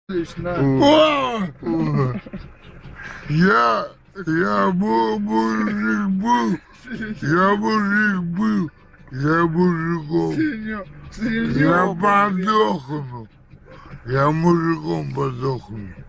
О! Я мужик был, я мужиком. Я подохну, я мужиком подохну.